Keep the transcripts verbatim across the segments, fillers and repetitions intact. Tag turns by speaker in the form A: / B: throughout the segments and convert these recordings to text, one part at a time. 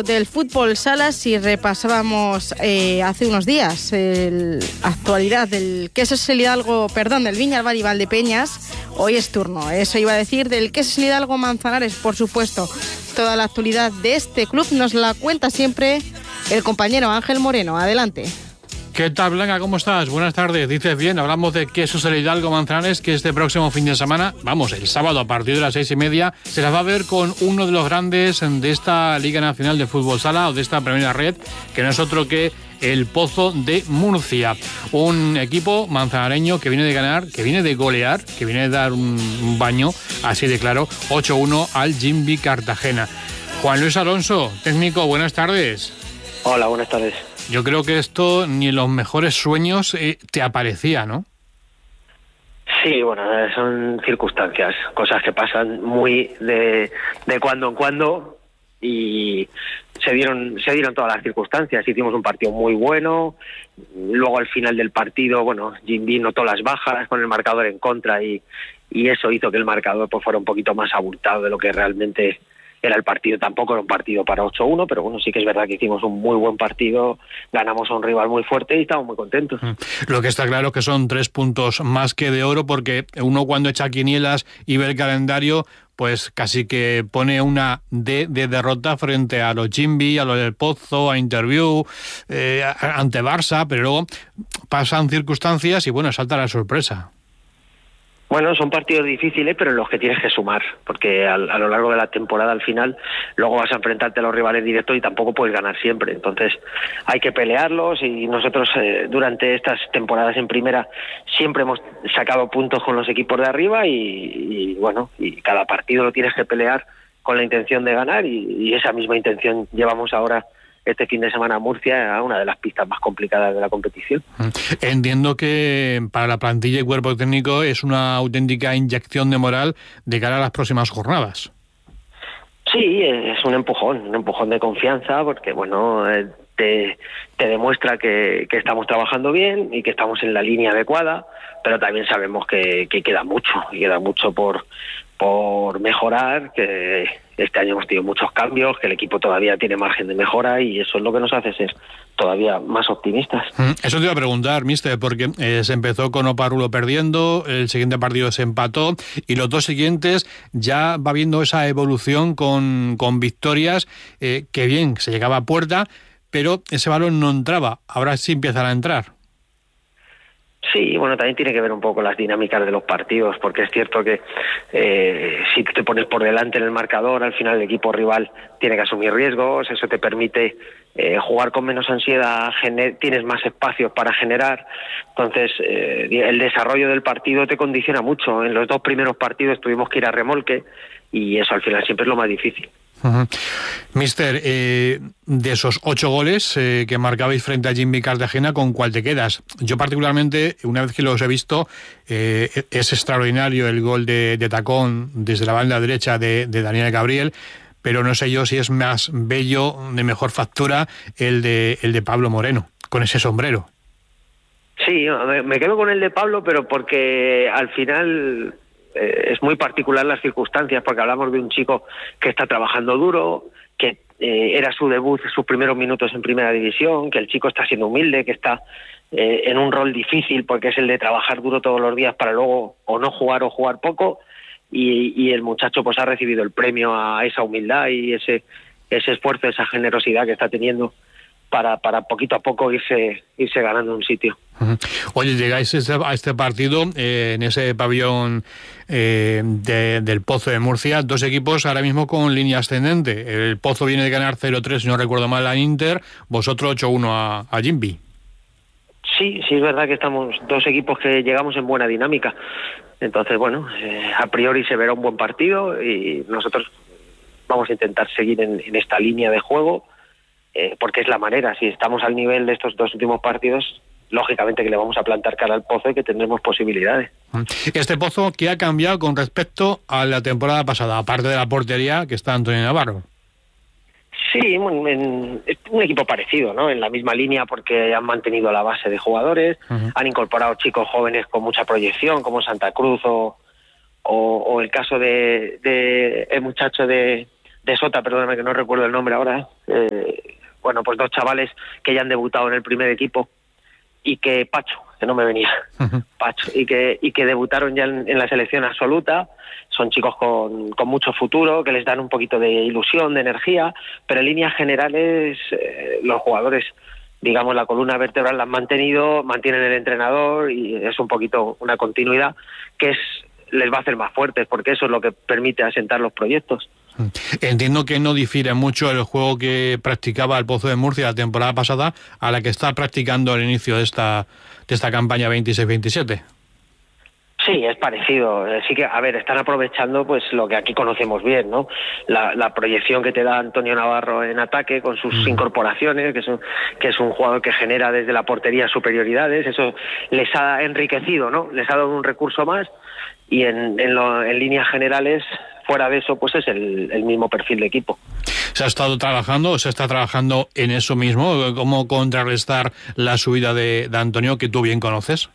A: repaso del fútbol sala si repasábamos eh, hace unos días la actualidad del Quesos El Hidalgo, perdón, del Viñalbal y Valdepeñas. Hoy es turno, eso iba a decir, del Quesos El Hidalgo Manzanares, por supuesto. Toda la actualidad de este club nos la cuenta siempre el compañero Ángel Moreno. Adelante.
B: ¿Qué tal, Blanca? ¿Cómo estás? Buenas tardes. Dices bien, hablamos de Quesos El Hidalgo Manzanares, que este próximo fin de semana, vamos, el sábado a partir de las seis y media, se las va a ver con uno de los grandes de esta Liga Nacional de Fútbol Sala o de esta primera red, que no es otro que el Pozo de Murcia. Un equipo manzanareño que viene de ganar, que viene de golear, que viene de dar un, un baño, así de claro, ocho uno al Jimby Cartagena. Juan Luis Alonso, técnico, buenas tardes.
C: Hola, buenas tardes.
B: Yo creo que esto ni en los mejores sueños eh, te aparecía, ¿no?
C: Sí, bueno, son circunstancias, cosas que pasan muy de, de cuando en cuando y se dieron se dieron todas las circunstancias. Hicimos un partido muy bueno, luego al final del partido, bueno, Jimby notó las bajas con el marcador en contra y, y eso hizo que el marcador pues fuera un poquito más abultado de lo que realmente era el partido. Tampoco era un partido para ocho uno, pero bueno, sí que es verdad que hicimos un muy buen partido, ganamos a un rival muy fuerte y estamos muy contentos.
B: Lo que está claro es que son tres puntos más que de oro, porque uno cuando echa quinielas y ve el calendario, pues casi que pone una D de derrota frente a los Jimby, a los del Pozo, a Interview, eh, ante Barça, pero luego pasan circunstancias y bueno, salta la sorpresa.
C: Bueno, son partidos difíciles, pero en los que tienes que sumar, porque a, a lo largo de la temporada, al final, luego vas a enfrentarte a los rivales directos y tampoco puedes ganar siempre. Entonces, hay que pelearlos y nosotros eh, durante estas temporadas en primera siempre hemos sacado puntos con los equipos de arriba y, y bueno, y cada partido lo tienes que pelear con la intención de ganar y, y esa misma intención llevamos ahora este fin de semana a Murcia, a una de las pistas más complicadas de la competición.
B: Entiendo que para la plantilla y cuerpo técnico es una auténtica inyección de moral de cara a las próximas jornadas.
C: Sí, es un empujón, un empujón de confianza, porque bueno, te, te demuestra que, que estamos trabajando bien y que estamos en la línea adecuada, pero también sabemos que, que queda mucho, y queda mucho por, por mejorar, que este año hemos tenido muchos cambios, que el equipo todavía tiene margen de mejora y eso es lo que nos hace ser todavía más optimistas.
B: Eso te iba a preguntar, mister, porque eh, se empezó con Oparulo perdiendo, el siguiente partido se empató y los dos siguientes ya va viendo esa evolución con, con victorias, eh, que bien, se llegaba a puerta, pero ese balón no entraba, ahora sí empiezan a entrar.
C: Sí, bueno, también tiene que ver un poco las dinámicas de los partidos, porque es cierto que eh, si te pones por delante en el marcador, al final el equipo rival tiene que asumir riesgos, eso te permite eh, jugar con menos ansiedad, gener- tienes más espacios para generar, entonces eh, el desarrollo del partido te condiciona mucho. En los dos primeros partidos tuvimos que ir a remolque y eso al final siempre es lo más difícil.
B: Uh-huh. Mister, eh, de esos ocho goles eh, que marcabais frente a Jimby Cartagena, ¿con cuál te quedas? Yo particularmente, una vez que los he visto, eh, es extraordinario el gol de, de tacón desde la banda derecha de, de Daniel Gabriel, pero no sé yo si es más bello, de mejor factura, el de, el de Pablo Moreno, con ese sombrero.
C: Sí, me quedo con el de Pablo, pero porque al final Eh, es muy particular las circunstancias, porque hablamos de un chico que está trabajando duro, que eh, era su debut, sus primeros minutos en primera división, que el chico está siendo humilde, que está eh, en un rol difícil porque es el de trabajar duro todos los días para luego o no jugar o jugar poco, y, y el muchacho pues ha recibido el premio a esa humildad y ese ese esfuerzo, esa generosidad que está teniendo para para poquito a poco irse irse ganando un sitio.
B: Oye, llegáis a este partido eh, en ese pabellón eh, de, del Pozo de Murcia, dos equipos ahora mismo con línea ascendente. El Pozo viene de ganar cero tres, si no recuerdo mal, a Inter, vosotros ocho uno a, a Jimby.
C: Sí, sí es verdad que estamos dos equipos que llegamos en buena dinámica. Entonces, bueno, eh, a priori se verá un buen partido y nosotros vamos a intentar seguir en, en esta línea de juego, eh, porque es la manera. Si estamos al nivel de estos dos últimos partidos, lógicamente que le vamos a plantar cara al Pozo y que tendremos posibilidades.
B: Este Pozo, ¿qué ha cambiado con respecto a la temporada pasada, aparte de la portería que está Antonio Navarro?
C: Sí, un, en, un equipo parecido, ¿no? En la misma línea, porque han mantenido la base de jugadores, uh-huh. Han incorporado chicos jóvenes con mucha proyección, como Santa Cruz o, o, o el caso de, de el muchacho de, de Sota, perdóname que no recuerdo el nombre ahora, eh, bueno, pues dos chavales que ya han debutado en el primer equipo y que Pacho, que no me venía, uh-huh. Pacho, y que y que debutaron ya en, en la selección absoluta. Son chicos con, con mucho futuro, que les dan un poquito de ilusión, de energía, pero en líneas generales eh, los jugadores, digamos, la columna vertebral la han mantenido, mantienen el entrenador y es un poquito una continuidad que es les va a hacer más fuertes, porque eso es lo que permite asentar los proyectos.
B: Entiendo que no difiere mucho el juego que practicaba el Pozo de Murcia la temporada pasada a la que está practicando al inicio de esta de esta campaña veintiséis veintisiete.
C: Sí, es parecido. Sí que, a ver, están aprovechando pues lo que aquí conocemos bien, ¿no? La, la proyección que te da Antonio Navarro en ataque con sus mm. incorporaciones, que es, un, que es un jugador que genera desde la portería superioridades. Eso les ha enriquecido, ¿no? Les ha dado un recurso más y en, en, lo, en líneas generales, fuera de eso, pues es el, el mismo perfil de equipo.
B: ¿Se ha estado trabajando o se está trabajando en eso mismo? ¿Cómo contrarrestar la subida de, de Antonio, que tú bien conoces?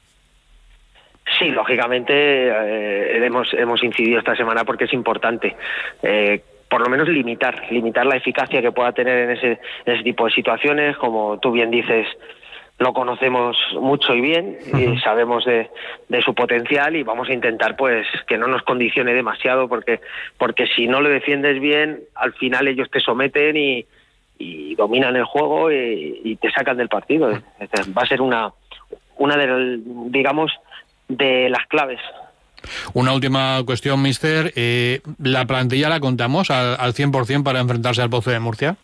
C: Sí, lógicamente eh, hemos hemos incidido esta semana porque es importante, eh, por lo menos limitar, limitar la eficacia que pueda tener en ese, en ese tipo de situaciones. Como tú bien dices, lo conocemos mucho y bien y sabemos de, de su potencial y vamos a intentar pues que no nos condicione demasiado porque porque si no lo defiendes bien, al final ellos te someten y, y dominan el juego y, y te sacan del partido. Va a ser una una de, digamos, de las claves.
B: Una última cuestión, mister. Eh, ¿La plantilla la contamos al, al cien por ciento para enfrentarse al Pozo de Murcia?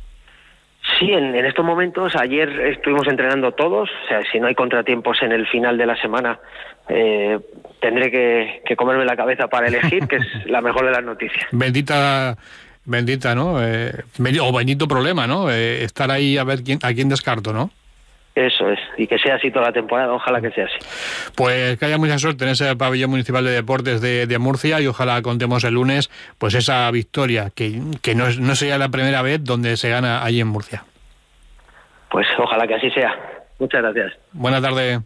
C: Sí, en, en estos momentos, ayer estuvimos entrenando todos, o sea, si no hay contratiempos en el final de la semana, eh, tendré que, que comerme la cabeza para elegir, que es la mejor de las noticias.
B: Bendita, bendita, ¿no? Eh, o bendito problema, ¿no? Eh, estar ahí a ver quién, a quién descarto, ¿no?
C: Eso es, y que sea así toda la temporada, ojalá que sea así.
B: Pues que haya mucha suerte en ese pabellón municipal de deportes de, de Murcia y ojalá contemos el lunes pues esa victoria, que, que no, es, no sea la primera vez donde se gana allí en Murcia.
C: Pues ojalá que así sea. Muchas gracias.
B: Buenas tardes.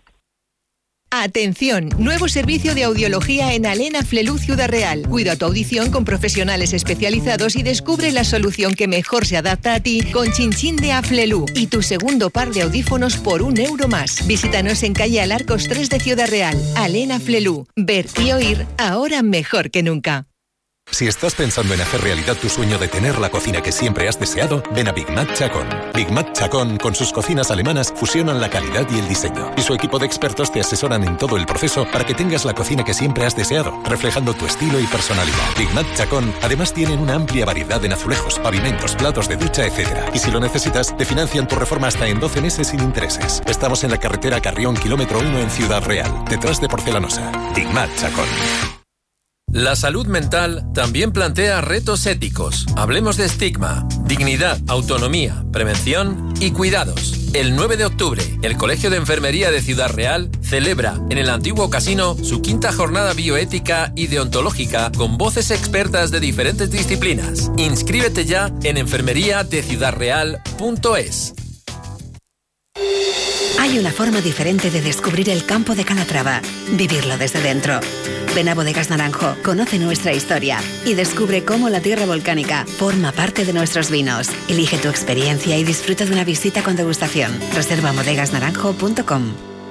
D: Atención, nuevo servicio de audiología en Alena Flelú Ciudad Real. Cuida tu audición con profesionales especializados y descubre la solución que mejor se adapta a ti con Chinchín de Aflelú y tu segundo par de audífonos por un euro más. Visítanos en calle Alarcos tres de Ciudad Real. Alena Flelú. Ver y oír ahora mejor que nunca.
E: Si estás pensando en hacer realidad tu sueño de tener la cocina que siempre has deseado, ven a Big Mac Chacón. Big Mac Chacón, con sus cocinas alemanas, fusionan la calidad y el diseño. Y su equipo de expertos te asesoran en todo el proceso para que tengas la cocina que siempre has deseado, reflejando tu estilo y personalidad. Big Mac Chacón, además tienen una amplia variedad en azulejos, pavimentos, platos de ducha, etcétera. Y si lo necesitas, te financian tu reforma hasta en doce meses sin intereses. Estamos en la carretera Carrión, kilómetro uno en Ciudad Real, detrás de Porcelanosa. Big Mac Chacón.
F: La salud mental también plantea retos éticos. Hablemos de estigma, dignidad, autonomía, prevención y cuidados. El nueve de octubre, el Colegio de Enfermería de Ciudad Real celebra en el antiguo casino su quinta jornada bioética y deontológica con voces expertas de diferentes disciplinas. Inscríbete ya en enfermería de ciudad real punto es.
G: Hay una forma diferente de descubrir el campo de Calatrava, vivirlo desde dentro. Ven a Bodegas Naranjo, conoce nuestra historia y descubre cómo la tierra volcánica forma parte de nuestros vinos. Elige tu experiencia y disfruta de una visita con degustación. Reserva bodegas naranjo punto com.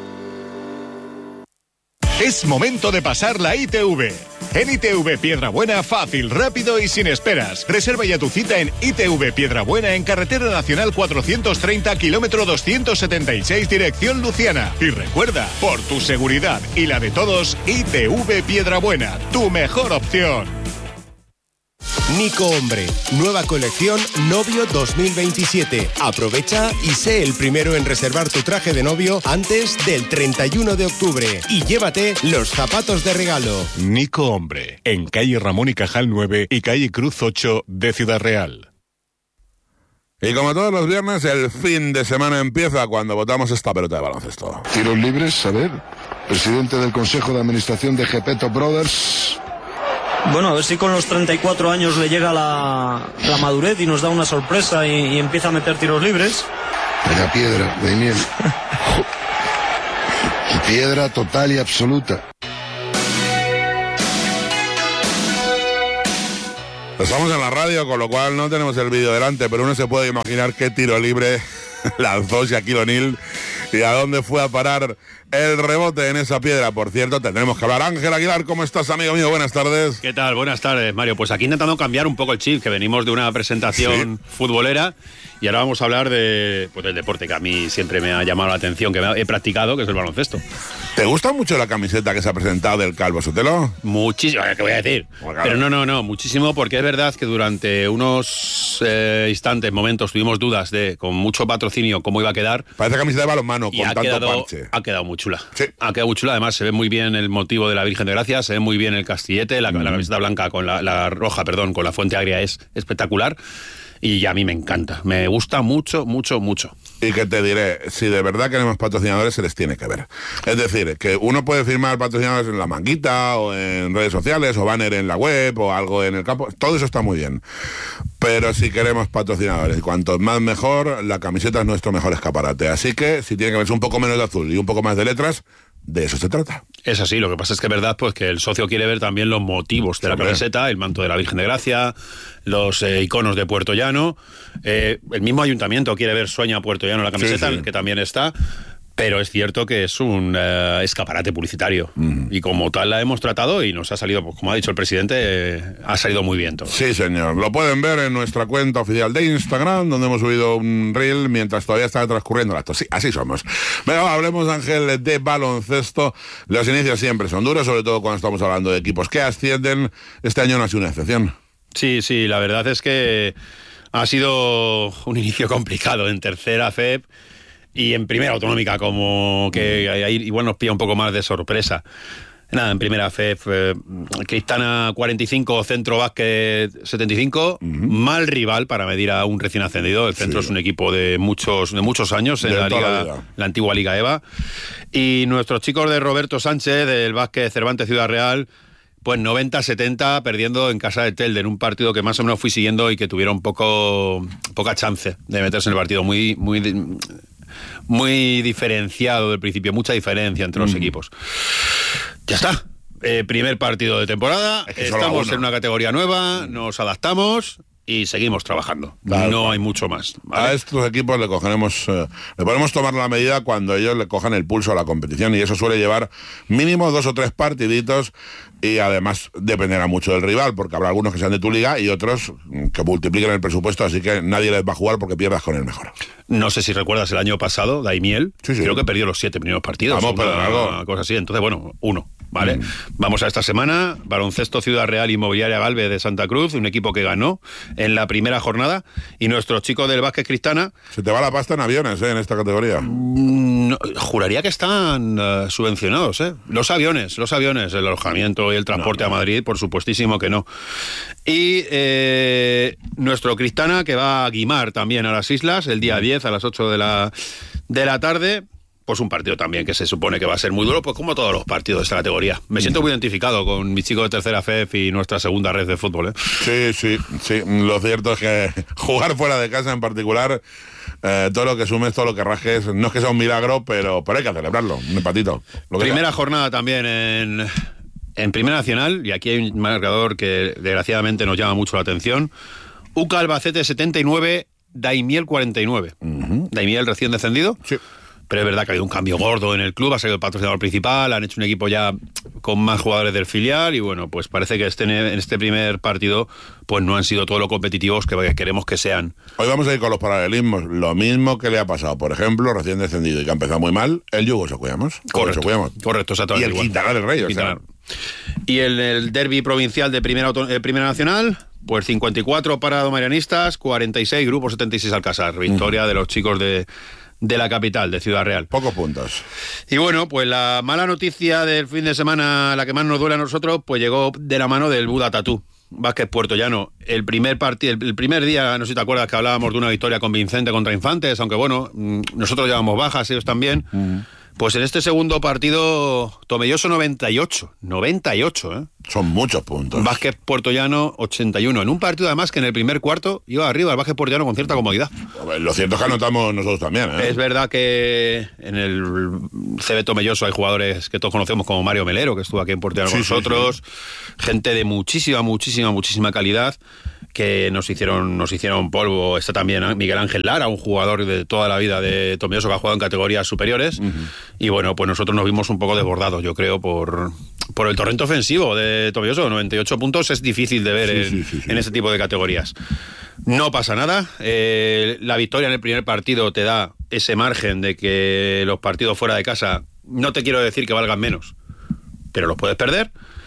H: Es momento de pasar la I T V. En I T V Piedrabuena, fácil, rápido y sin esperas. Reserva ya tu cita en I T V Piedrabuena en Carretera Nacional cuatrocientos treinta, kilómetro doscientos setenta y seis, dirección Luciana. Y recuerda, por tu seguridad y la de todos, I T V Piedrabuena, tu mejor opción.
I: Nico Hombre, nueva colección Novio dos mil veintisiete. Aprovecha y sé el primero en reservar tu traje de novio antes del treinta y uno de octubre. Y llévate los zapatos de regalo.
H: Nico Hombre, en calle Ramón y Cajal nueve y calle Cruz ocho de Ciudad Real.
J: Y como todos los viernes, el fin de semana empieza cuando botamos esta pelota de baloncesto.
K: Tiros libres, a ver. Presidente del Consejo de Administración de Gepetto Brothers.
L: Bueno, a ver si con los treinta y cuatro años le llega la, la madurez y nos da una sorpresa y, y empieza a meter tiros libres.
K: Vaya piedra, de miel. Piedra total y absoluta.
J: Estamos en la radio, con lo cual no tenemos el vídeo delante, pero uno se puede imaginar qué tiro libre lanzó Shaquille O'Neal y a dónde fue a parar el rebote en esa piedra. Por cierto, tendremos que hablar. Ángel Aguilar, ¿cómo estás, amigo mío? Buenas tardes.
M: ¿Qué tal? Buenas tardes, Mario. Pues aquí intentando cambiar un poco el chip, que venimos de una presentación ¿Sí? futbolera y ahora vamos a hablar de, pues, del deporte que a mí siempre me ha llamado la atención, que me ha, he practicado, que es el baloncesto.
J: ¿Te gusta mucho la camiseta que se ha presentado del Calvo Sotelo?
M: Muchísimo, ¿qué voy a decir? Bueno, claro. Pero no, no, no, muchísimo, porque es verdad que durante unos eh, instantes, momentos, tuvimos dudas de, con mucho patrocinio, cómo iba a quedar.
J: Parece camiseta de balonmano, con tanto
M: quedado,
J: parche.
M: Ha quedado muy chula.
J: Sí.
M: Ha quedado muy chula, además se ve muy bien el motivo de la Virgen de Gracia, se ve muy bien el castillete, la, mm. la camiseta blanca con la, la roja, perdón, con la fuente agria es espectacular. Y a mí me encanta, me gusta mucho, mucho, mucho.
J: Y que te diré, si de verdad queremos patrocinadores, se les tiene que ver. Es decir, que uno puede firmar patrocinadores en la manguita, o en redes sociales, o banner en la web, o algo en el campo, todo eso está muy bien. Pero si queremos patrocinadores, cuanto más mejor, la camiseta es nuestro mejor escaparate. Así que, si tiene que verse un poco menos de azul y un poco más de letras, de eso se trata.
M: Es así, lo que pasa es que es verdad pues que el socio quiere ver también los motivos de la Hombre. camiseta, el manto de la Virgen de Gracia, los eh, iconos de Puerto Llano, eh, el mismo ayuntamiento quiere ver Sueña Puerto Llano en la camiseta, sí, sí. que también está. Pero es cierto que es un eh, escaparate publicitario mm. y como tal la hemos tratado y nos ha salido, pues, como ha dicho el presidente, eh, ha salido muy bien todo.
J: Sí, señor. Lo pueden ver en nuestra cuenta oficial de Instagram, donde hemos subido un reel mientras todavía está transcurriendo el acto. Sí, así somos. Venga, hablemos, Ángel, de baloncesto. Los inicios siempre son duros, sobre todo cuando estamos hablando de equipos que ascienden. Este año no ha sido una excepción.
M: Sí, sí, la verdad es que ha sido un inicio complicado en tercera F E P. Y en primera autonómica, como que ahí igual nos pilla un poco más de sorpresa. Nada, en primera F E P, eh, Cristana cuarenta y cinco, Centro Básquet setenta y cinco, uh-huh. mal rival para medir a un recién ascendido. El Centro sí. es un equipo de muchos de muchos años en de la liga, la, la antigua Liga EVA. Y nuestros chicos de Roberto Sánchez, del Básquet Cervantes Ciudad Real, pues noventa setenta, perdiendo en casa de Telde, en un partido que más o menos fui siguiendo y que tuvieron poco poca chance de meterse en el partido. Muy... muy muy diferenciado del principio, mucha diferencia entre los mm. equipos. Ya está. Eh, primer partido de temporada, es que estamos en una categoría nueva, nos adaptamos y seguimos trabajando. Claro, no hay mucho más, ¿vale?
J: A estos equipos le cogeremos, eh, le podemos tomar la medida cuando ellos le cojan el pulso a la competición, y eso suele llevar mínimo dos o tres partiditos, y además dependerá mucho del rival, porque habrá algunos que sean de tu liga y otros que multipliquen el presupuesto, así que nadie les va a jugar porque pierdas con el mejor.
M: No sé si recuerdas el año pasado, Daimiel, sí, sí. creo que perdió los siete primeros partidos.
J: Vamos, pero algo.
M: Una cosa así, entonces bueno, uno. Vale, mm. vamos a esta semana, Baloncesto Ciudad Real Inmobiliaria Galve de Santa Cruz, un equipo que ganó en la primera jornada, y nuestros chicos del Básquet Cristana...
J: Se te va la pasta en aviones, ¿eh? En esta categoría.
M: No, juraría que están uh, subvencionados, ¿eh? Los aviones, los aviones, el alojamiento y el transporte no, no. a Madrid, por supuestísimo que no. Y eh, nuestro Cristana, que va a Guimar también a las islas, el día diez a las ocho de la, de la tarde... Pues un partido también que se supone que va a ser muy duro, pues como todos los partidos de esta categoría. Me siento muy identificado con mis chicos de tercera F E P y nuestra segunda red de fútbol, ¿eh?
J: Sí, sí, sí. Lo cierto es que jugar fuera de casa en particular, eh, todo lo que sumes, todo lo que rajes, no es que sea un milagro, pero, pero hay que celebrarlo, un empatito. Lo que
M: Primera
J: sea.
M: jornada también en, en Primera Nacional, y aquí hay un marcador que desgraciadamente nos llama mucho la atención. U C A Albacete setenta y nueve, Daimiel cuarenta y nueve. Uh-huh. Daimiel recién descendido.
J: Sí.
M: Pero es verdad que ha habido un cambio gordo en el club, ha salido el patrocinador principal, han hecho un equipo ya con más jugadores del filial y bueno, pues parece que este, en este primer partido pues no han sido todo lo competitivos que queremos que sean.
J: Hoy vamos a ir con los paralelismos, lo mismo que le ha pasado, por ejemplo, recién descendido y que ha empezado muy mal, el Yugo Socuellamos.
M: Correcto, correcto, exactamente.
J: Y el Quintana del Rey, o sea.
M: Y el, el derbi provincial de primera, eh, primera Nacional, pues cincuenta y cuatro para Domarianistas, cuarenta y seis Grupo setenta y seis Alcázar, victoria uh-huh. de los chicos de... de la capital, de Ciudad Real.
J: Pocos puntos.
M: Y bueno, pues la mala noticia del fin de semana, la que más nos duele a nosotros, pues llegó de la mano del Buda Tatú, Básquet Puerto Llano. El primer partido, el primer día, no sé si te acuerdas que hablábamos de una victoria convincente contra Infantes, aunque bueno, nosotros llevamos bajas, ellos también. Uh-huh. Pues en este segundo partido, Tomelloso noventa y ocho. noventa y ocho, ¿eh?
J: Son muchos puntos.
M: Vázquez Puertollano ochenta y uno. En un partido, además, que en el primer cuarto iba arriba el Vázquez Puertollano con cierta comodidad.
J: Lo cierto es que anotamos nosotros también, ¿eh?
M: Es verdad que en el C B Tomelloso hay jugadores que todos conocemos como Mario Melero, que estuvo aquí en Puertollano
J: sí,
M: con nosotros.
J: Sí, sí.
M: Gente de muchísima, muchísima, muchísima calidad que nos hicieron nos hicieron polvo. Está también Miguel Ángel Lara, un jugador de toda la vida de Tomelloso que ha jugado en categorías superiores. Uh-huh. Y bueno, pues nosotros nos vimos un poco desbordados, yo creo, por, por el torrente ofensivo de Tomelloso. noventa y ocho puntos es difícil de ver sí, en, sí, sí, sí. en ese tipo de categorías. No pasa nada. Eh, la victoria en el primer partido te da ese margen de que los partidos fuera de casa, no te quiero decir que valgan menos, pero los puedes perder.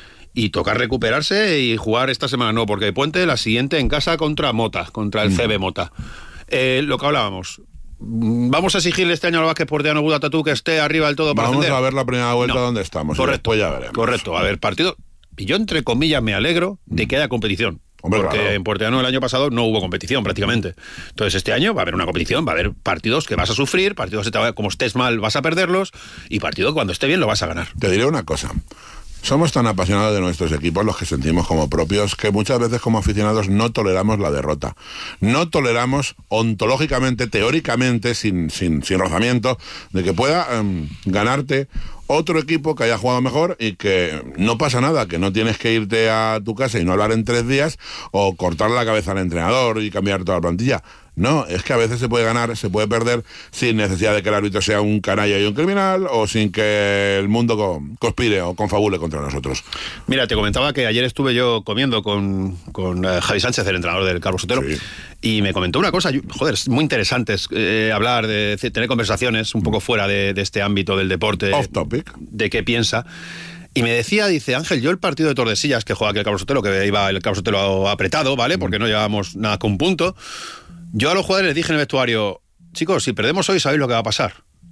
M: Y toca recuperarse y jugar esta semana, no, porque Puente, la siguiente en casa contra Mota, contra el mm. C B Mota. Eh, lo que hablábamos, ¿vamos a exigirle este año al Vázquez Puertollano Budatatú que esté arriba del todo para
J: Vamos
M: ascender?
J: a ver la primera vuelta
M: no.
J: donde estamos.
M: Correcto,
J: ya veremos.
M: Correcto, a ver, partido. Y yo, entre comillas, me alegro de que haya competición. Hombre, porque claro. en Puertollano el año pasado no hubo competición prácticamente. Entonces este año va a haber una competición, va a haber partidos que vas a sufrir, partidos que como estés mal vas a perderlos, y partido que cuando esté bien lo vas a ganar.
J: Te diré una cosa. Somos tan apasionados de nuestros equipos, los que sentimos como propios, que muchas veces como aficionados no toleramos la derrota. No toleramos ontológicamente, teóricamente, sin, sin, sin rozamiento, de que pueda um, ganarte otro equipo que haya jugado mejor y que no pasa nada, que no tienes que irte a tu casa y no hablar en tres días o cortar la cabeza al entrenador y cambiar toda la plantilla. No, es que a veces se puede ganar, se puede perder sin necesidad de que el árbitro sea un canalla y un criminal o sin que el mundo co- conspire o confabule contra nosotros.
M: Mira, te comentaba que ayer estuve yo comiendo con, con uh, Javi Sánchez, el entrenador del Calvo Sotelo, sí. y me comentó una cosa, joder, es muy interesante es, eh, hablar, de, de tener conversaciones un poco fuera de, de este ámbito del deporte.
J: Off topic.
M: De qué piensa. Y me decía, dice, Ángel, yo el partido de Tordesillas que juega aquí el Calvo Sotelo, que iba el Calvo Sotelo apretado, ¿vale? Porque no llevábamos nada con un punto. Yo a los jugadores les dije en el vestuario, chicos, si perdemos hoy, ¿sabéis lo que va a pasar?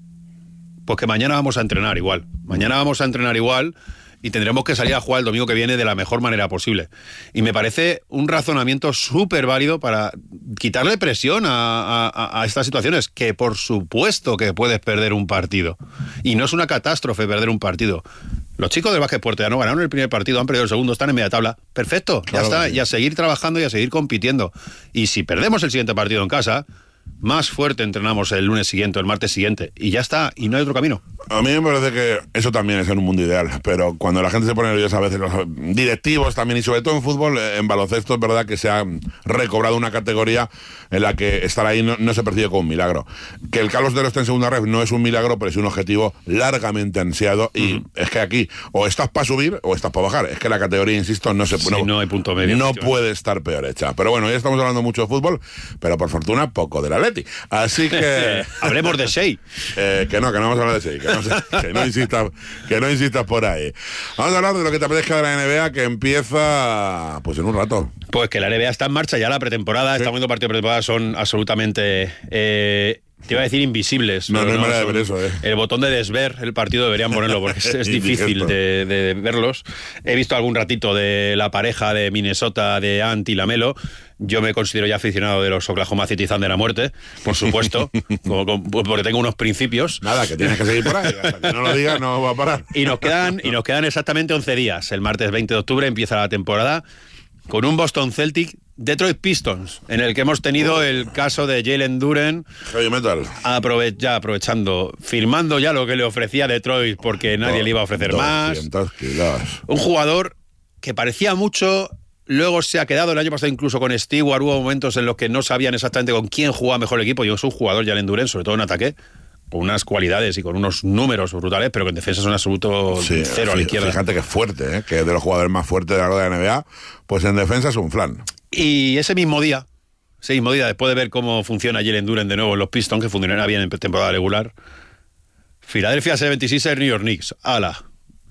M: Pues que mañana vamos a entrenar igual. Mañana vamos a entrenar igual y tendremos que salir a jugar el domingo que viene de la mejor manera posible. Y me parece un razonamiento súper válido para quitarle presión a, a, a estas situaciones, que por supuesto que puedes perder un partido. Y no es una catástrofe perder un partido. Los chicos del Vázquez Puertollano ganaron el primer partido, han perdido el segundo, están en media tabla. Perfecto, claro, ya está. Sí. Y a seguir trabajando y a seguir compitiendo. Y si perdemos el siguiente partido en casa, más fuerte entrenamos el lunes siguiente o el martes siguiente. Y ya está, y no hay otro camino.
J: A mí me parece que eso también es en un mundo ideal, pero cuando la gente se pone nerviosa a veces, los directivos también, y sobre todo en fútbol, en baloncesto es verdad que se ha recobrado una categoría en la que estar ahí no, no se percibe como un milagro. Que el Calvo Sotelo esté en segunda red no es un milagro, pero es un objetivo largamente ansiado, y uh-huh. es que aquí o estás para subir o estás para bajar. Es que la categoría, insisto, no se
M: sí, no, no hay punto medio.
J: No puede estar peor hecha. Pero bueno, ya estamos hablando mucho de fútbol, pero por fortuna poco del Atleti. Así que...
M: Hablemos de Shea.
J: Eh, que no, que no vamos a hablar de Shea. Que no, que no insistas, que no insistas por ahí. Vamos a hablar de lo que te apetezca de la N B A, que empieza pues en un rato.
M: Pues que la N B A está en marcha ya, la pretemporada, sí. Estamos viendo partidos de pretemporada, son absolutamente eh, te iba a decir invisibles.
J: No, no hay manera de ver eso, eh.
M: El botón de desver el partido deberían ponerlo porque es, es difícil de, de verlos. He visto algún ratito de la pareja de Minnesota de Ant y Lamelo. Yo me considero ya aficionado de los Oklahoma City Thunder a muerte, por supuesto, como, como, porque tengo unos principios.
J: Nada, que tienes que seguir por ahí, hasta que no lo digas no va a parar.
M: Y nos quedan, y nos quedan exactamente once días. El martes veinte de octubre empieza la temporada con un Boston Celtic Detroit Pistons, en el que hemos tenido el caso de Jalen Duren,
J: Heavy metal.
M: Aprove- ya aprovechando, firmando ya lo que le ofrecía Detroit porque nadie
J: Do-
M: le iba a ofrecer
J: doscientos
M: más.
J: Kilos.
M: Un jugador que parecía mucho, luego se ha quedado, el año pasado incluso con Stewart hubo momentos en los que no sabían exactamente con quién jugaba mejor el equipo, y es un jugador, Jalen Duren, sobre todo en ataque, con unas cualidades y con unos números brutales, pero que en defensa es un absoluto
J: sí,
M: cero a la izquierda.
J: Fíjate que es fuerte, ¿eh? Que es de los jugadores más fuertes de la N B A, pues en defensa es un flan.
M: Y ese mismo día, ese mismo día, después de ver cómo funciona Jalen Duren de nuevo en los Pistons, que funcionará bien en temporada regular, Philadelphia setenta y seis New York Knicks, ala.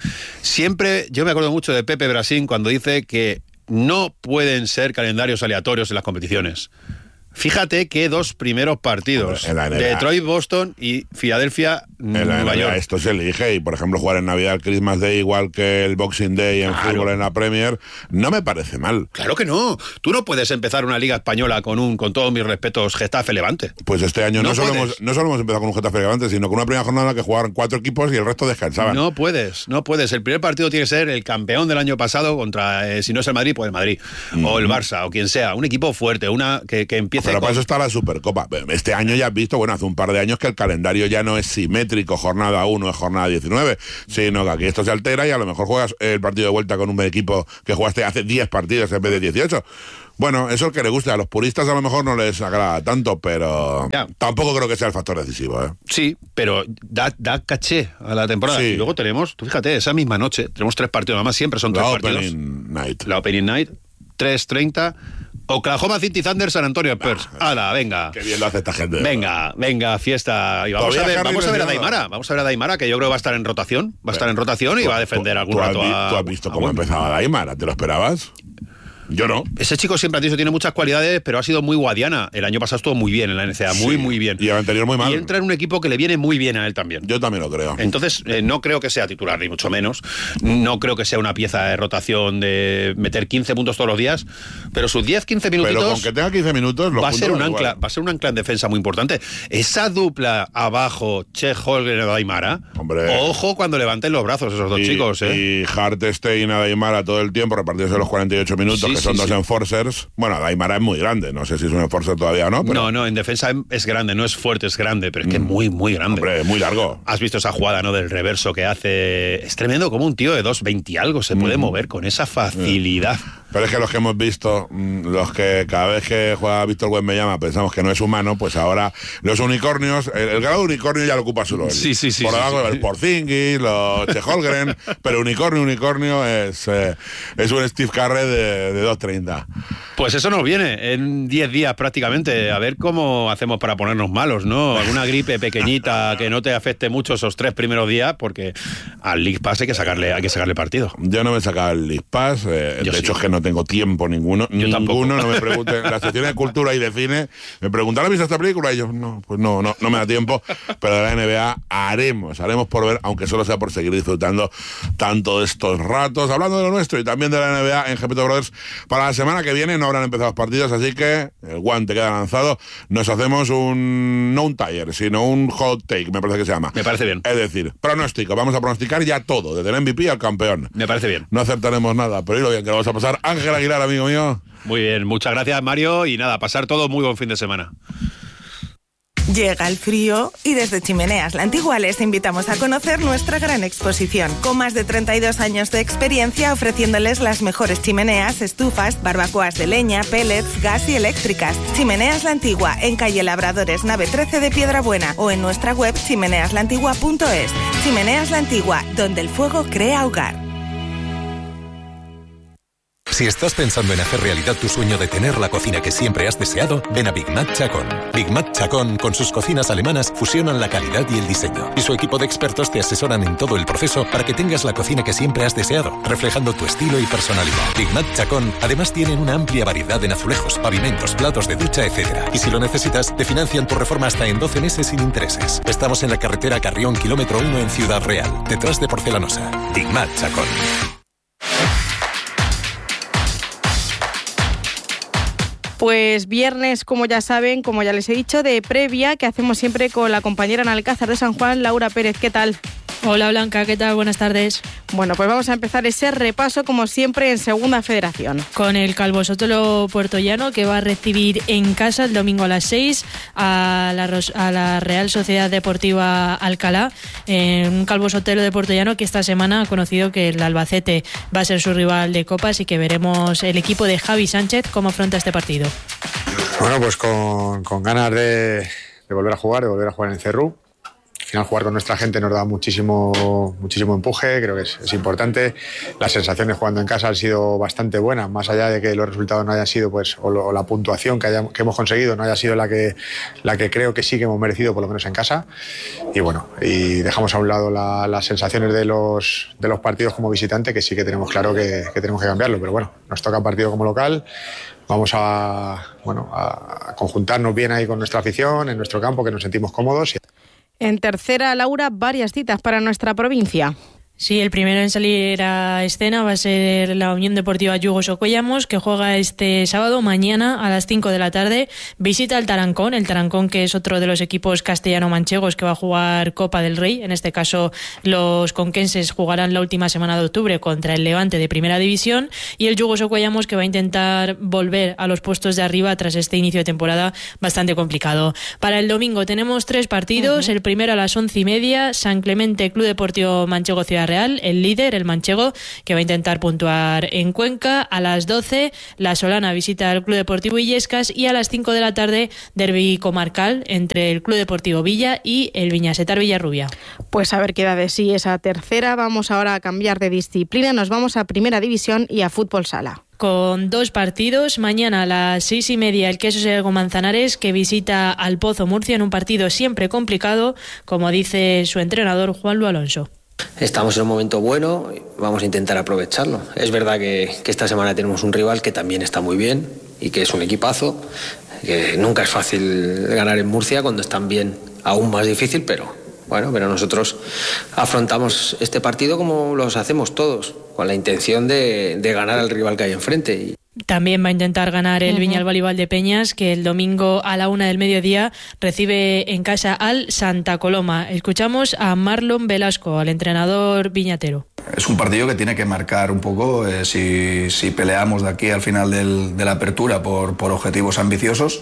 M: Siempre, yo me acuerdo mucho de Pepe Brasín cuando dice que no pueden ser calendarios aleatorios en las competiciones. Fíjate que dos primeros partidos,
J: en la N B A.
M: Detroit, Boston y Filadelfia,
J: en la
M: Nueva
J: N B A
M: York.
J: esto se elige, y por ejemplo jugar en Navidad el Christmas Day igual que el Boxing Day en
M: Claro.
J: fútbol en la Premier, no me parece mal.
M: Claro que no. Tú no puedes empezar una liga española con un, con todos mis respetos, Getafe-Levante.
J: Pues este año no,
M: No
J: solo
M: puedes.
J: hemos, no solo hemos empezado con un Getafe Levante, sino con una primera jornada que jugaron cuatro equipos y el resto descansaban.
M: No puedes, no puedes. El primer partido tiene que ser el campeón del año pasado contra, eh, si no es el Madrid, pues el Madrid. Mm-hmm. O el Barça, o quien sea. Un equipo fuerte, una que, que empiece
J: Pero
M: con...
J: para eso está la Supercopa. Este año ya has visto, bueno, hace un par de años que el calendario ya no es simétrico, jornada uno es jornada diecinueve, sino que aquí esto se altera y a lo mejor juegas el partido de vuelta con un equipo que jugaste hace diez partidos en vez de dieciocho. Bueno, eso es el que le gusta. A los puristas a lo mejor no les agrada tanto, pero
M: ya.
J: Tampoco creo que sea el factor decisivo, ¿eh?
M: Sí, pero da, da caché a la temporada. Sí. Y luego tenemos, tú fíjate, esa misma noche, tenemos tres partidos, además siempre son tres
J: la
M: partidos.
J: La Opening Night.
M: La Opening Night, tres treinta... Oklahoma City Thunder, San Antonio Spurs. ¡Hala, venga!
J: Qué bien lo hace esta gente.
M: Venga, venga, fiesta. Y vamos a ver, vamos a ver a Daimara. Vamos a ver a Daimara, que yo creo que va a estar en rotación. Va a estar en rotación y va a defender algún rato a...
J: ¿Tú has visto cómo empezaba Daimara? ¿Te lo esperabas? Yo no.
M: Ese chico siempre ha dicho tiene muchas cualidades, pero ha sido muy guadiana. El año pasado estuvo muy bien en la N C A A, muy, sí, muy bien.
J: Y el anterior muy mal.
M: Y entra en un equipo que le viene muy bien a él también.
J: Yo también lo creo.
M: Entonces, eh, no creo que sea titular, ni mucho menos. No creo que sea una pieza de rotación de meter quince puntos todos los días, pero sus diez, quince minutitos...
J: Pero con que tenga quince minutos... Los
M: va, a ser un ancla,
J: igual.
M: va a ser un ancla en defensa muy importante. Esa dupla abajo, Che Holgren y Daimara,
J: hombre,
M: ojo cuando levanten los brazos esos dos
J: y,
M: chicos. ¿eh?
J: Y Hartenstein a Daimara todo el tiempo, repartidos en los cuarenta y ocho minutos, sí, que son sí, dos sí. enforcers. Bueno, Daimara es muy grande, no sé si es un enforcer todavía o no. Pero...
M: No, no, en defensa es grande, no es fuerte, es grande, pero es que es muy, muy grande.
J: Hombre, muy largo.
M: Has visto esa jugada, ¿no? Del reverso que hace. Es tremendo, como un tío de dos veinte y algo se puede mm. mover con esa facilidad.
J: Pero es que los que hemos visto, los que cada vez que juega Víctor Wembanyama pensamos que no es humano, pues ahora los unicornios, el, el grado de unicornio ya lo ocupa solo él.
M: Sí, sí, sí.
J: Por abajo,
M: sí, sí.
J: el Porzingis, los Che Holgren, pero unicornio, unicornio es, eh, es un Steve Curry de, de dos treinta.
M: Pues eso nos viene en diez días prácticamente, a ver cómo hacemos para ponernos malos, ¿no? Alguna gripe pequeñita que no te afecte mucho esos tres primeros días, porque al League Pass hay que sacarle, hay que sacarle partido.
J: Yo no me sacaba el League Pass, eh, de sí. hecho es que no tengo tiempo ninguno.
M: Yo
J: ninguno,
M: tampoco.
J: No me pregunten. En las secciones de cultura y de cine me preguntaron, ¿has visto esta película? Y yo, no, pues no, no, no me da tiempo. Pero de la N B A haremos, haremos por ver, aunque solo sea por seguir disfrutando tanto de estos ratos, hablando de lo nuestro y también de la N B A en Gepeto Brothers. Para la semana que viene no habrán empezado los partidos, así que el guante queda lanzado. Nos hacemos un, no un tire, sino un hot take, me parece que se llama.
M: Me parece bien.
J: Es decir, pronóstico, vamos a pronosticar ya todo, desde el M V P al campeón.
M: Me parece bien.
J: No acertaremos nada, pero y lo bien que lo vamos a pasar. Ángel Aguilar, amigo mío.
M: Muy bien, muchas gracias, Mario, y nada, pasar todo muy buen fin de semana.
N: Llega el frío y desde Chimeneas La Antigua les invitamos a conocer nuestra gran exposición. Con más de treinta y dos años de experiencia ofreciéndoles las mejores chimeneas, estufas, barbacoas de leña, pellets, gas y eléctricas. Chimeneas La Antigua, en calle Labradores, nave trece de Piedrabuena, o en nuestra web chimeneas la antigua punto es. Chimeneas La Antigua, donde el fuego crea hogar.
E: Si estás pensando en hacer realidad tu sueño de tener la cocina que siempre has deseado, ven a Big Mac Chacón. Big Mac Chacón, con sus cocinas alemanas, fusionan la calidad y el diseño. Y su equipo de expertos te asesoran en todo el proceso para que tengas la cocina que siempre has deseado, reflejando tu estilo y personalidad. Big Mac Chacón, además tienen una amplia variedad en azulejos, pavimentos, platos de ducha, etcétera. Y si lo necesitas, te financian tu reforma hasta en doce meses sin intereses. Estamos en la carretera Carrión, kilómetro uno en Ciudad Real, detrás de Porcelanosa. Big Mac Chacón.
A: Pues viernes, como ya saben, como ya les he dicho, de previa que hacemos siempre con la compañera en Alcázar de San Juan, Laura Pérez. ¿Qué tal?
O: Hola Blanca, ¿qué tal? Buenas tardes.
A: Bueno, pues vamos a empezar ese repaso como siempre en Segunda Federación.
O: Con el Calvo Sotelo Puertollano, que va a recibir en casa el domingo a las seis a la, a la Real Sociedad Deportiva Alcalá. Eh, un Calvo Sotelo de Puertollano que esta semana ha conocido que el Albacete va a ser su rival de Copa, así que veremos el equipo de Javi Sánchez cómo afronta este partido.
P: Bueno, pues con, con ganas de, de volver a jugar, de volver a jugar en el Cerrú. Al final jugar con nuestra gente nos da muchísimo, muchísimo empuje, creo que es, es importante. Las sensaciones jugando en casa han sido bastante buenas, más allá de que los resultados no hayan sido, pues, o, lo, o la puntuación que, haya, que hemos conseguido no haya sido la que, la que creo que sí que hemos merecido, por lo menos en casa. Y bueno, y dejamos a un lado la, las sensaciones de los, de los partidos como visitante, que sí que tenemos claro que, que tenemos que cambiarlo, pero bueno, nos toca partido como local. vamos a, bueno, a conjuntarnos bien ahí con nuestra afición, en nuestro campo, que nos sentimos cómodos.
A: En tercera, Laura, varias citas para nuestra provincia.
O: Sí, el primero en salir a escena va a ser la Unión Deportiva Yugo Socuellamos, que juega este sábado, mañana a las cinco de la tarde. Visita al Tarancón, el Tarancón que es otro de los equipos castellano-manchegos que va a jugar Copa del Rey. En este caso, los conquenses jugarán la última semana de octubre contra el Levante de Primera División, y el Yugo Socuellamos que va a intentar volver a los puestos de arriba tras este inicio de temporada bastante complicado. Para el domingo tenemos tres partidos. Uh-huh. El primero a las once y media, San Clemente Club Deportivo Manchego Ciudad Real, el líder, el manchego, que va a intentar puntuar en Cuenca. A las doce, la Solana visita al Club Deportivo Illescas, y a las cinco de la tarde, derbi comarcal entre el Club Deportivo Villa y el Viñasetar Villarrubia.
A: Pues a ver qué da de sí esa tercera. Vamos ahora a cambiar de disciplina, nos vamos a Primera División y a Fútbol Sala.
O: Con dos partidos, mañana a las seis y media el Quesos Ergo Manzanares, que visita al Pozo Murcia en un partido siempre complicado, como dice su entrenador Juan Lu Alonso.
Q: Estamos en un momento bueno, vamos a intentar aprovecharlo. Es verdad que, que esta semana tenemos un rival que también está muy bien y que es un equipazo, que nunca es fácil ganar en Murcia, cuando están bien aún más difícil, pero bueno, pero nosotros afrontamos este partido como los hacemos todos, con la intención de, de ganar al rival que hay enfrente.
O: También va a intentar ganar el uh-huh. Viñalbal y Valdepeñas, que el domingo a la una del mediodía recibe en casa al Santa Coloma. Escuchamos a Marlon Velasco, al entrenador viñatero.
R: Es un partido que tiene que marcar un poco eh, si, si peleamos de aquí al final del, de la apertura por, por objetivos ambiciosos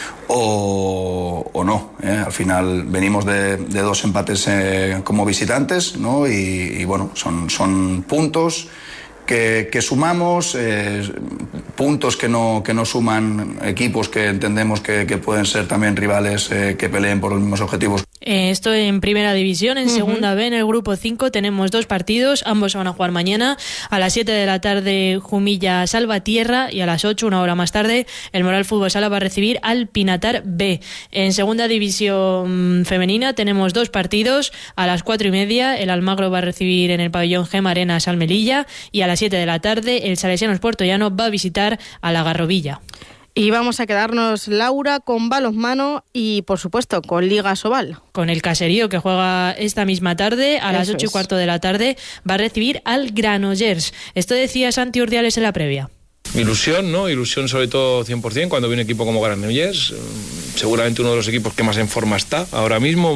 R: o, o no. Eh. Al final venimos de, de dos empates eh, como visitantes, ¿no? y, y bueno, son, son puntos Que, que sumamos, eh, puntos que no, que no suman equipos que entendemos que, que pueden ser también rivales eh, que peleen por los mismos objetivos.
O: Eh, esto en Primera División. En uh-huh. Segunda B, en el Grupo cinco, tenemos dos partidos, ambos se van a jugar mañana. A las siete de la tarde, Jumilla Salvatierra, y a las ocho, una hora más tarde, el Moral Fútbol Sala va a recibir al Pinatar B. En Segunda División Femenina tenemos dos partidos. A las cuatro y media, el Almagro va a recibir en el pabellón Gema Arenas al Melilla, y a las siete de la tarde, el Salesianos Puertollano va a visitar a la Garrovilla.
A: Y vamos a quedarnos, Laura, con balonmano y, por supuesto, con Liga Sobal.
O: Con el Caserío, que juega esta misma tarde, a Eso las ocho y cuarto de la tarde, va a recibir al Granollers. Esto decía Santi Urdiales en la previa.
S: Ilusión, ¿no? Ilusión sobre todo cien por ciento cuando viene un equipo como Granollers. Seguramente uno de los equipos que más en forma está ahora mismo.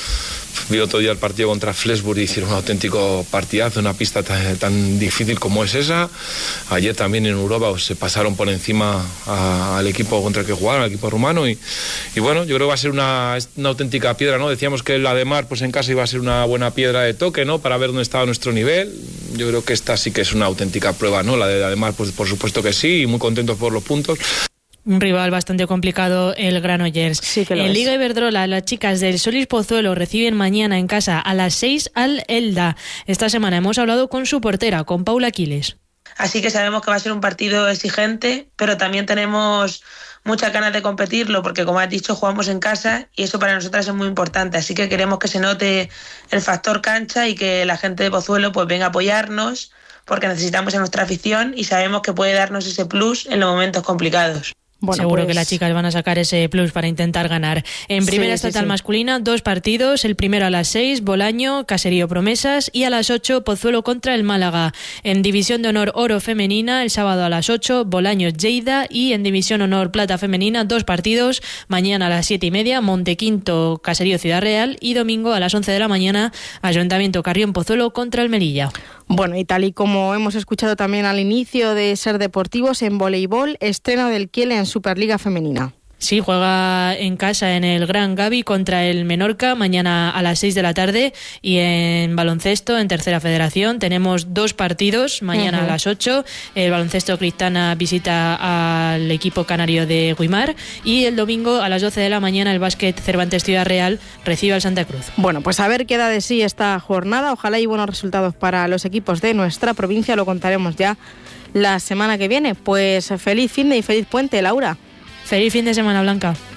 S: Vi otro día el partido contra Flensburg y hicieron un auténtico partidazo, una pista tan, tan difícil como es esa. Ayer también en Europa se pasaron por encima a, al equipo contra el que jugaron, al equipo rumano. Y, y bueno, yo creo que va a ser una, una auténtica piedra, ¿no? Decíamos que la de Mar, pues en casa iba a ser una buena piedra de toque, ¿no? Para ver dónde estaba nuestro nivel. Yo creo que esta sí que es una auténtica prueba, ¿no? La de, la de Mar, pues por supuesto que sí, y muy contentos por los puntos.
O: Un rival bastante complicado, el Granollers.
A: Sí que lo
O: en
A: es.
O: Liga Iberdrola, las chicas del Solís Pozuelo reciben mañana en casa a las seis al Elda. Esta semana hemos hablado con su portera, con Paula Aquiles.
T: Así que sabemos que va a ser un partido exigente, pero también tenemos muchas ganas de competirlo, porque como has dicho, jugamos en casa y eso para nosotras es muy importante. Así que queremos que se note el factor cancha y que la gente de Pozuelo pues venga a apoyarnos, porque necesitamos a nuestra afición y sabemos que puede darnos ese plus en los momentos complicados.
O: Bueno, Seguro pues... que las chicas van a sacar ese plus para intentar ganar. En primera sí, estatal sí, sí. masculina, dos partidos. El primero a las seis, Bolaño, Caserío Promesas, y a las ocho, Pozuelo contra el Málaga. En división de honor oro femenina, el sábado a las ocho, Bolaño Lleida, y en división honor plata femenina, dos partidos. Mañana a las siete y media, Montequinto, Caserío Ciudad Real, y domingo a las once de la mañana, Ayuntamiento Carrión Pozuelo contra el Melilla.
A: Bueno, y tal y como hemos escuchado también al inicio de Ser Deportivos, en voleibol, estreno del Kiel en Superliga Femenina.
O: Sí, juega en casa en el Gran Gavi contra el Menorca mañana a las seis de la tarde, y en baloncesto, en Tercera Federación, tenemos dos partidos mañana uh-huh. a las ocho. El baloncesto Cristana visita al equipo canario de Guimar, y el domingo a las doce de la mañana el básquet Cervantes Ciudad Real recibe al Santa Cruz.
A: Bueno, pues a ver qué da de sí esta jornada. Ojalá y buenos resultados para los equipos de nuestra provincia. Lo contaremos ya la semana que viene. Pues feliz fin de y feliz puente, Laura.
O: Feliz fin de semana, Blanca.